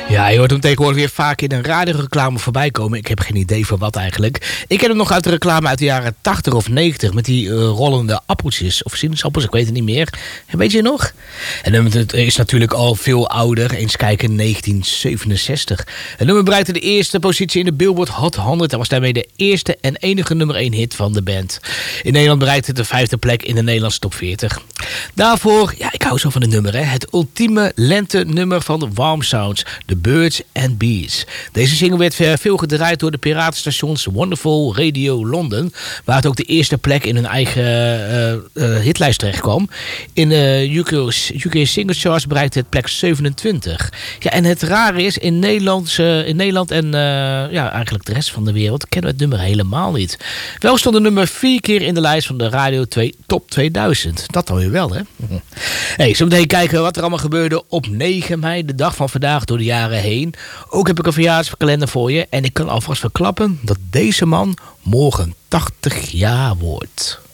Ja, je hoort hem tegenwoordig weer vaak in een radioreclame voorbij komen. Ik heb geen idee van wat eigenlijk. Ik ken hem nog uit de reclame uit de jaren 80 of 90... met die rollende appeltjes of sinaasappels, ik weet het niet meer. Weet je nog? En het is natuurlijk al veel ouder. Eens kijken, 1967. Het nummer bereikte de eerste positie in de Billboard Hot 100... en was daarmee de eerste en enige nummer 1 hit van de band. In Nederland bereikte het de 5e plek in de Nederlandse top 40. Daarvoor, ja, ik hou zo van het nummer, hè. Het ultieme lente-nummer van de Warm Sounds... The Birds and Bees. Deze single werd veel gedraaid door de piratenstations Wonderful Radio London, waar het ook de eerste plek in hun eigen hitlijst terecht kwam. In de UK Single Charts bereikte het plek 27. Ja, en het rare is, in Nederland en eigenlijk de rest van de wereld kennen we het nummer helemaal niet. Wel stond de nummer 4 keer in de lijst van de Radio 2 Top 2000. Dat dan weer wel, hè? Hey, zo meteen kijken wat er allemaal gebeurde op 9 mei, de dag van vandaag, door de jaren heen. Ook heb ik een verjaardagskalender voor je. En ik kan alvast verklappen dat deze man morgen 80 jaar wordt.